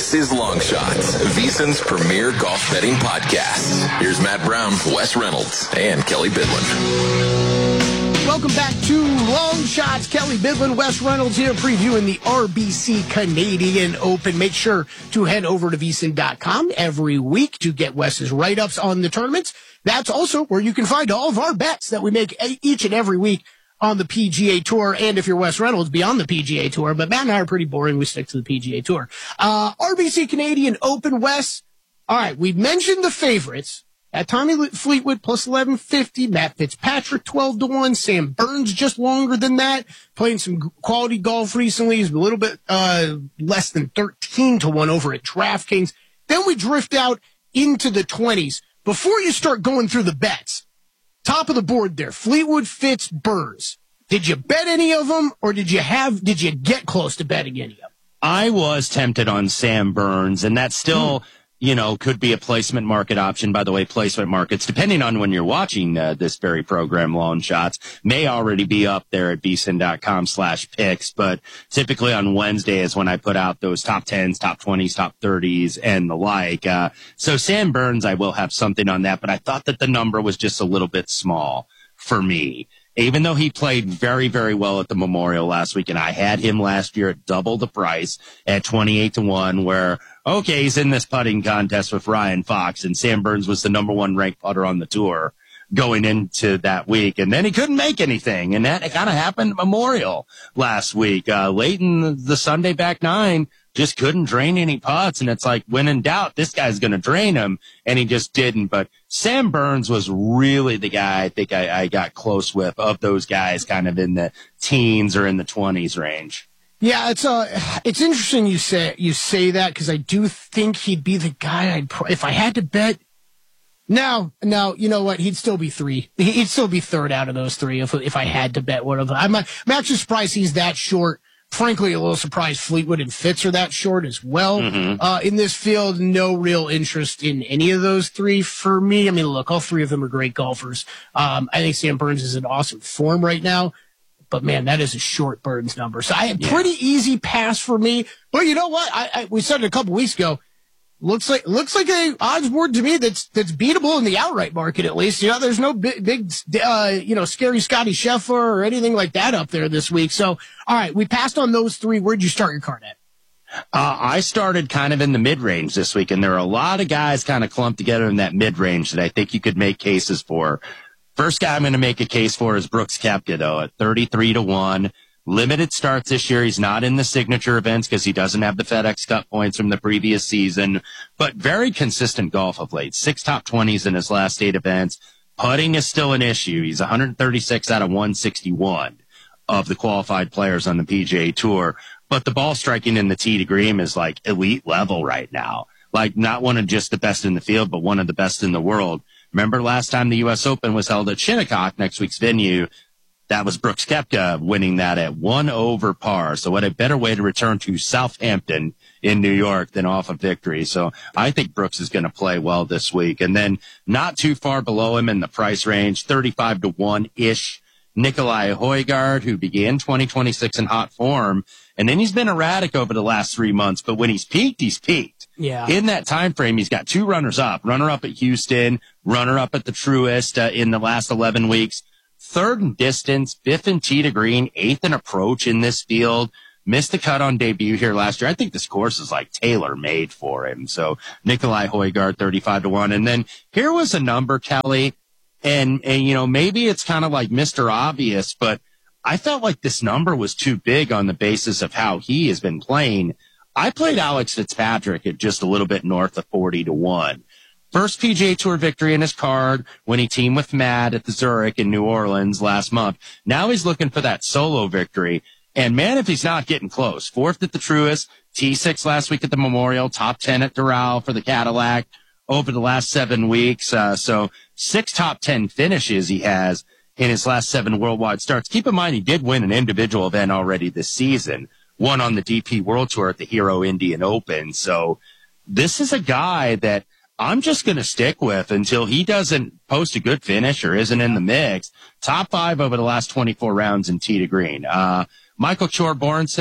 This is Long Shots, VSiN's premier golf betting podcast. Here's Matt Brown, Wes Reynolds, and Kelly Bidlin. Welcome back to Long Shots. Kelly Bidlin, Wes Reynolds here previewing the RBC Canadian Open. Make sure to head over to VSiN.com every week to get Wes's write-ups on the tournaments. That's also where you can find all of our bets that we make each and every week on the PGA Tour, and if you're Wes Reynolds, beyond the PGA Tour. But Matt and I are pretty boring. We stick to the PGA Tour. RBC Canadian Open, Wes. All right, we've mentioned the favorites. At Tommy Fleetwood, plus 1150. Matt Fitzpatrick, 12-1. Sam Burns, just longer than that. Playing some quality golf recently. He's a little bit less than 13-1 over at DraftKings. Then we drift out into the 20s. Before you start going through the bets, top of the board there, Fleetwood, Fitz, Burns. Did you bet any of them, or did you get close to betting any of them? I was tempted on Sam Burns, and that's still, could be a placement market option. By the way, placement markets, depending on when you're watching this very program, Long Shots, may already be up there at vsin.com/picks, but typically on Wednesday is when I put out those top 10s, top 20s, top 30s, and the like. So Sam Burns, I will have something on that, but I thought that the number was just a little bit small for me. Even though he played very, very well at the Memorial last week, and I had him last year at double the price at 28-1, where, okay, he's in this putting contest with Ryan Fox, and Sam Burns was the number one ranked putter on the tour going into that week. And then he couldn't make anything, and that kind of happened at Memorial last week. Late in the Sunday back nine, just couldn't drain any putts, and it's like, when in doubt, this guy's going to drain him, and he just didn't. But Sam Burns was really the guy I think I got close with of those guys kind of in the teens or in the 20s range. Yeah, it's interesting you say that, because I do think he'd be the guy if I had to bet. No, you know what? He'd still be three. He'd still be third out of those three if I had to bet one of them. I'm actually surprised he's that short. Frankly, a little surprised Fleetwood and Fitz are that short as well. In this field, no real interest in any of those three for me. I mean, look, all three of them are great golfers. I think Sam Burns is in awesome form right now. But, man, that is a short Burns number. So I had pretty easy pass for me. But you know what? We said it a couple weeks ago. Looks like a odds board to me that's beatable in the outright market, at least. There's no big scary Scotty Scheffler or anything like that up there this week. So, all right, we passed on those three. Where'd you start your card at? I started kind of in the mid-range this week, and there are a lot of guys kind of clumped together in that mid-range that I think you could make cases for. First guy I'm going to make a case for is Brooks Koepka, though, at 33-1. Limited starts this year. He's not in the signature events because he doesn't have the FedEx Cup points from the previous season, but very consistent golf of late. 6 top 20s in his last 8 events. Putting is still an issue. He's 136 out of 161 of the qualified players on the PGA Tour, but the ball striking in the tee to green is like elite level right now. Like not one of just the best in the field, but one of the best in the world. Remember last time the U.S. Open was held at Shinnecock, next week's venue, that was Brooks Koepka winning that at 1 over par. So what a better way to return to Southampton in New York than off a victory. So I think Brooks is going to play well this week. And then not too far below him in the price range, 35-1-ish, Nicolai Højgaard, who began 2026 in hot form. And then he's been erratic over the last 3 months. But when he's peaked. Yeah. In that time frame, he's got 2 runners-up. Runner-up at Houston, runner-up at the Truist in the last 11 weeks. 3rd in distance, 5th in tee to green, 8th in approach in this field. Missed the cut on debut here last year. I think this course is like tailor-made for him. So Nicolai Højgaard, 35-1. And then here was a number, Kelly, and maybe it's kind of like Mr. Obvious, but I felt like this number was too big on the basis of how he has been playing. I played Alex Fitzpatrick at just a little bit north of 40-1. First PGA Tour victory in his card when he teamed with Matt at the Zurich in New Orleans last month. Now he's looking for that solo victory. And man, if he's not getting close, 4th at the Truist, T6 last week at the Memorial, top 10 at Doral for the Cadillac over the last 7 weeks. So 6 top 10 finishes he has in his last 7 worldwide starts. Keep in mind, he did win an individual event already this season, one on the DP World Tour at the Hero Indian Open. So this is a guy that I'm just going to stick with until he doesn't post a good finish or isn't in the mix. Top 5 over the last 24 rounds in tee to green. Michael Chorbjornsson,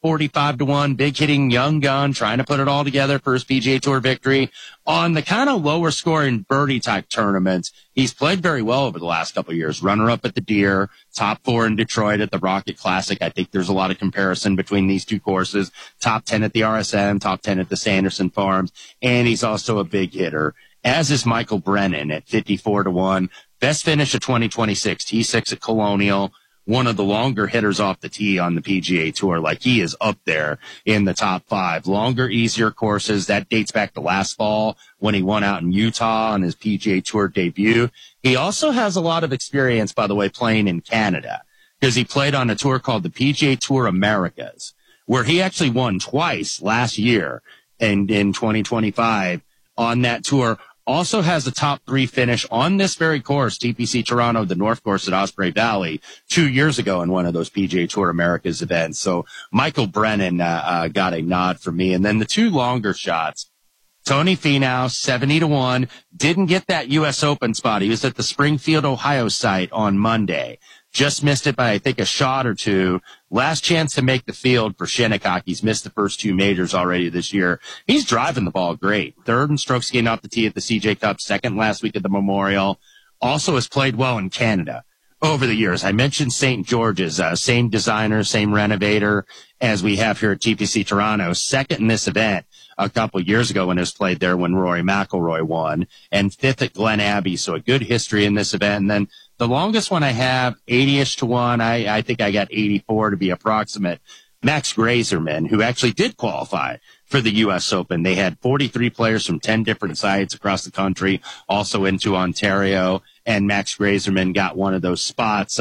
45-1, big hitting young gun, trying to put it all together for his PGA Tour victory. On the kind of lower scoring birdie type tournaments, he's played very well over the last couple of years. Runner up at the Deer, top 4 in Detroit at the Rocket Classic. I think there's a lot of comparison between these two courses. Top 10 at the RSM, top 10 at the Sanderson Farms, and he's also a big hitter, as is Michael Brennan at 54-1. Best finish of 2026, T6 at Colonial. One of the longer hitters off the tee on the PGA Tour. Like, he is up there in the top 5. Longer, easier courses. That dates back to last fall when he won out in Utah on his PGA Tour debut. He also has a lot of experience, by the way, playing in Canada, because he played on a tour called the PGA Tour Americas, where he actually won twice last year and in 2025 on that tour. Also has a top 3 finish on this very course, TPC Toronto, the North Course at Osprey Valley, 2 years ago in one of those PGA Tour Americas events. So Michael Brennan got a nod from me. And then the 2 longer shots, Tony Finau, 70-1, didn't get that U.S. Open spot. He was at the Springfield, Ohio site on Monday. Just missed it by, I think, a shot or 2. Last chance to make the field for Shinnecock. He's missed the first 2 majors already this year. He's driving the ball great. 3rd in strokes gained off the tee at the CJ Cup, 2nd last week at the Memorial. Also has played well in Canada over the years. I mentioned St. George's, same designer, same renovator as we have here at TPC Toronto. 2nd in this event a couple years ago when it was played there when Rory McIlroy won, and 5th at Glen Abbey. So a good history in this event. And then the longest one I have, 80-ish to 1. I think I got 84 to be approximate. Max Grazerman, who actually did qualify for the U.S. Open. They had 43 players from 10 different sites across the country, also into Ontario, and Max Grazerman got one of those spots.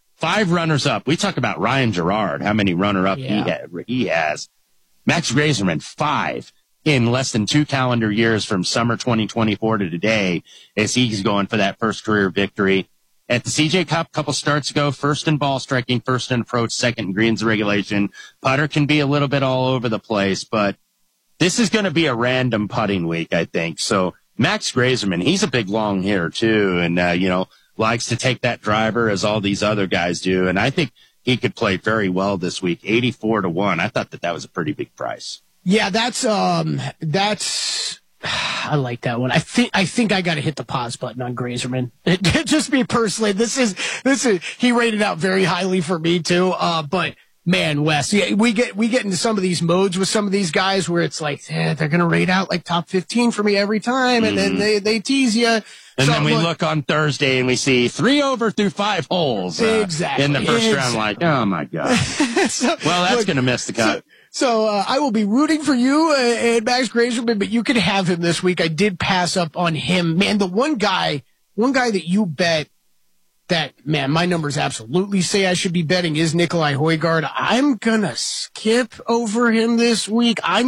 5 runners up. We talk about Ryan Gerard, how many runner up he has. Max Grazerman, 5 in less than 2 calendar years from summer 2024 to today, as he's going for that first career victory. At the CJ Cup a couple starts ago, 1st in ball striking, 1st in approach, 2nd in greens regulation. Putter can be a little bit all over the place, but this is going to be a random putting week, I think. So Max Grazerman, he's a big long hitter too, and likes to take that driver as all these other guys do. And I think he could play very well this week, 84-1. I thought that was a pretty big price. Yeah, that's I like that one. I think I got to hit the pause button on Grazerman. Just me personally, this is he rated out very highly for me too. But man, Wes, yeah, we get into some of these modes with some of these guys where it's like, they're going to rate out like top 15 for me every time. And then they tease you. And then we look on Thursday and we see 3 over through 5 holes exactly in the first round. Like, oh my God. That's going to miss the cut. So I will be rooting for you and Max Grazerman, but you can have him this week. I did pass up on him. Man, the one guy that you bet that, man, my numbers absolutely say I should be betting is Nikolai Højgaard. I'm going to skip over him this week. I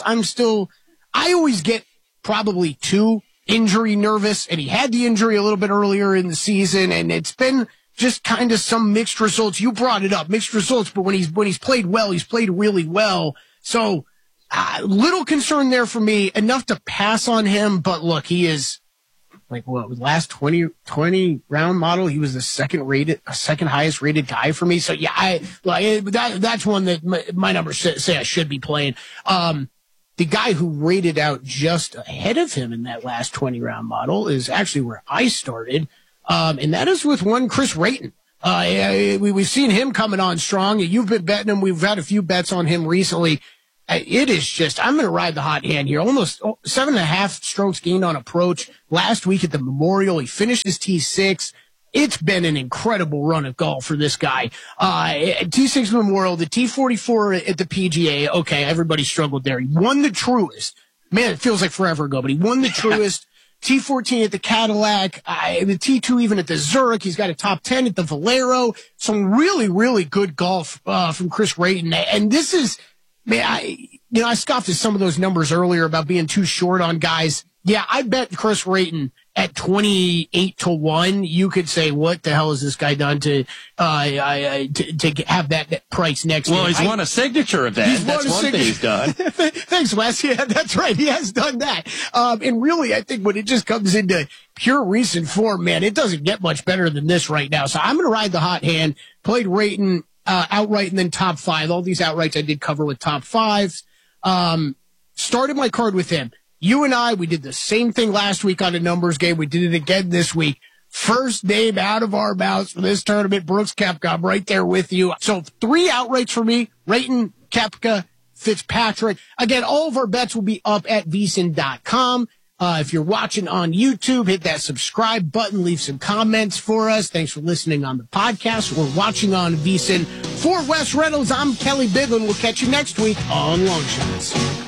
always get probably too injury nervous, and he had the injury a little bit earlier in the season, and it's been just kind of some mixed results. You brought it up, mixed results, but when he's played well, he's played really well. So, little concern there for me, enough to pass on him. But look, he is like, last 20 round model, he was the second highest rated guy for me. So yeah, that's one that my numbers say I should be playing. The guy who rated out just ahead of him in that last 20 round model is actually where I started. And that is with one Chris Rayton. We've seen him coming on strong. You've been betting him. We've had a few bets on him recently. It is just, I'm going to ride the hot hand here. Almost 7.5 strokes gained on approach. Last week at the Memorial, he finished his T6. It's been an incredible run of golf for this guy. T6 Memorial, the T44 at the PGA. Okay, everybody struggled there. He won the Truist. Man, it feels like forever ago, but he won the Truist. T14 at the Cadillac, the T2 even at the Zurich. He's got a top 10 at the Valero. Some really, really good golf from Chris Rayton. And this is, man, I scoffed at some of those numbers earlier about being too short on guys. Yeah, I bet Chris Rayton at 28-1. You could say, what the hell has this guy done to have that price next year? Well, he's won a signature event. That's one thing he's done. Thanks, Wes. Yeah, that's right. He has done that. And really, I think when it just comes into pure recent form, man, it doesn't get much better than this right now. So I'm going to ride the hot hand. Played Rayton outright and then top five. All these outrights I did cover with top fives. Started my card with him. You and I, we did the same thing last week on a numbers game. We did it again this week. First name out of our mouths for this tournament, Brooks Koepka. I'm right there with you. So 3 outrights for me, Rayton, Koepka, Fitzpatrick. Again, all of our bets will be up at VSiN.com. If you're watching on YouTube, hit that subscribe button, leave some comments for us. Thanks for listening on the podcast or watching on VSiN. For Wes Reynolds, I'm Kelly Bidlin. We'll catch you next week on Long Shots.